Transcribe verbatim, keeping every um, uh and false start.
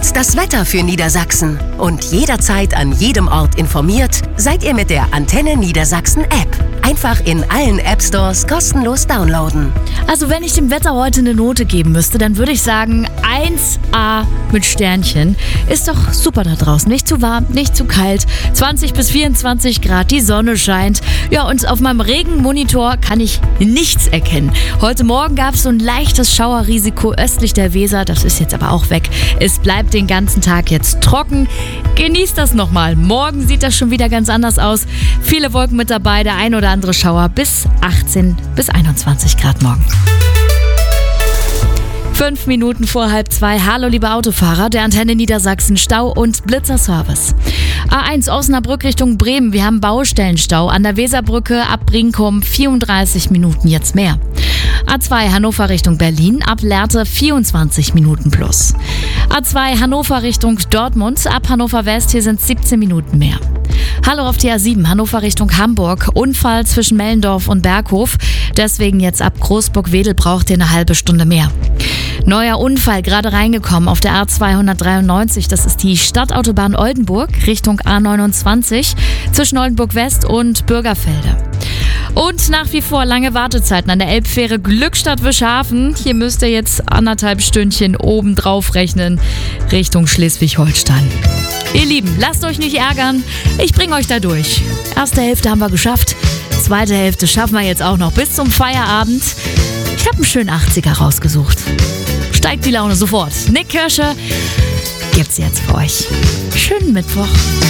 Jetzt das Wetter für Niedersachsen. Und jederzeit an jedem Ort informiert seid ihr mit der Antenne Niedersachsen App. Einfach in allen App Stores kostenlos downloaden. Also wenn ich dem Wetter heute eine Note geben müsste, dann würde ich sagen eins A mit Sternchen. Ist doch super da draußen. Nicht zu warm, nicht zu kalt. zwanzig bis vierundzwanzig Grad, die Sonne scheint. Ja, und auf meinem Regenmonitor kann ich nichts erkennen. Heute Morgen gab es so ein leichtes Schauerrisiko östlich der Weser. Das ist jetzt aber auch weg. Es bleibt den ganzen Tag jetzt trocken. Genießt das nochmal. Morgen sieht das schon wieder ganz anders aus. Viele Wolken mit dabei, der ein oder andere Schauer bis achtzehn bis einundzwanzig Grad morgen. Fünf Minuten vor halb zwei. Hallo liebe Autofahrer, der Antenne Niedersachsen Stau- und Blitzerservice. A eins Osnabrück Richtung Bremen. Wir haben Baustellenstau an der Weserbrücke ab Brinkum vierunddreißig Minuten jetzt mehr. A zwei Hannover Richtung Berlin ab Lehrte vierundzwanzig Minuten plus. A zwei Hannover Richtung Dortmund ab Hannover West, hier sind siebzehn Minuten mehr. Hallo auf die A sieben Hannover Richtung Hamburg. Unfall zwischen Mellendorf und Berghof. Deswegen jetzt ab Großburg-Wedel braucht ihr eine halbe Stunde mehr. Neuer Unfall, gerade reingekommen auf der A zweihundertdreiundneunzig. Das ist die Stadtautobahn Oldenburg Richtung A neunundzwanzig zwischen Oldenburg West und Bürgerfelde. Und nach wie vor lange Wartezeiten an der Elbfähre Glückstadt-Wischhafen. Hier müsst ihr jetzt anderthalb Stündchen oben drauf rechnen Richtung Schleswig-Holstein. Ihr Lieben, lasst euch nicht ärgern. Ich bringe euch da durch. Erste Hälfte haben wir geschafft. Zweite Hälfte schaffen wir jetzt auch noch bis zum Feierabend. Ich habe einen schönen achtziger rausgesucht. Steigt die Laune sofort. Nick Kirsche gibt's jetzt für euch. Schönen Mittwoch.